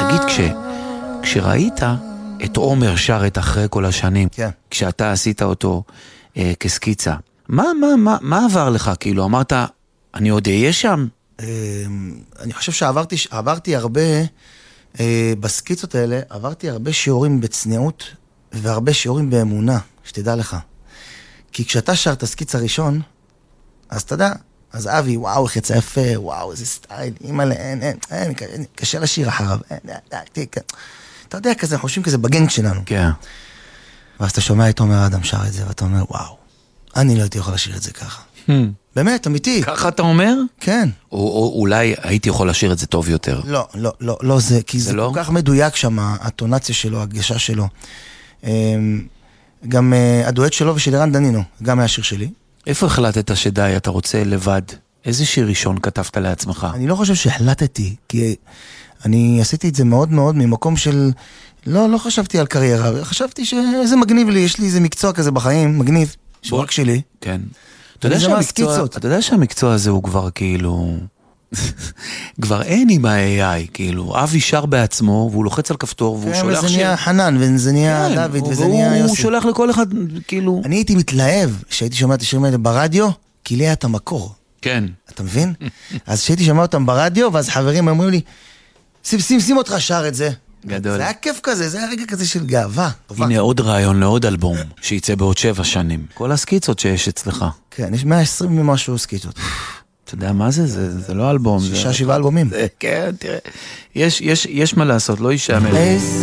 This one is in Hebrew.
תגיד, כשראית את עומר שר את אחרי כל השנים, כן. כשאתה עשית אותו כסקיצה, מה עבר לך? כאילו, אמרת, אני עוד אהיה שם? אני חושב שעברתי הרבה, בסקיצות האלה, עברתי הרבה שיעורים בצניעות, והרבה שיעורים באמונה, שתדע לך. כי כשאתה שר את הסקיץ הראשון, אז אתה יודע, אז אבי, וואו, איך יצא יפה, וואו, איזה סטייל, אימא'לה, אין, קשה לשיר אחריו, אתה יודע, כזה, חושבים כזה בגנג שלנו. כן. ואז אתה שומע את עומר אדם שר את זה, ואתה אומר, וואו, אני לא הייתי יכול לשיר את זה ככה. באמת, אמיתי. ככה אתה אומר? כן. או אולי הייתי יכול לשיר את זה טוב יותר. לא זה, כי זה לא? כל כך מדויק שם, הטונציה שלו, הגשה שלו. גם הדואט שלו ושל ערן דנינו, גם מהשיר שלי. איפה החלטת שדי, אתה רוצה לבד? איזה שיר ראשון כתבת לעצמך? אני לא חושב שהחלטתי, כי אני עשיתי את זה מאוד מאוד ממקום של... לא חשבתי על קריירה, חשבתי שזה מגניב לי, יש לי איזה מקצוע כזה בחיים, מגניב, שהוא רק שלי. כן. אתה יודע שהמקצוע הזה הוא כבר כאילו... כבר אין עם ה-AI, כאילו, אבי שר בעצמו, והוא לוחץ על כפתור, והוא שולח וזה נהיה חנן, וזה נהיה דוד, וזה נהיה יוסי. הוא שולח לכל אחד, כאילו... אני הייתי מתלהב שהייתי שומע את השירים האלה ברדיו, כי לי היה את המקור. כן. אתה מבין? אז שהייתי שומע אותם ברדיו, ואז חברים אמרו לי, שים אותך שר את זה. גדול. זה היה כיף כזה, זה היה רגע כזה של גאווה. הנה עוד רעיון לעוד אלבום, שיצא בעוד 7 שנים. כל הסקיצות שיש אצלך. כן, יש 120 ומשהו סקיצות. אתה יודע מה זה? זה לא אלבום. 6-7 אלבומים. כן, תראה. יש מה לעשות, לא יישאר.